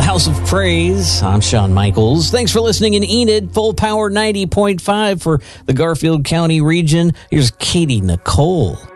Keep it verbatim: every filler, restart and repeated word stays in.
the House of Praise. I'm Shawn Michaels. Thanks for listening in Enid. Full Power ninety point five for the Garfield County region. Here's Katie Nicole.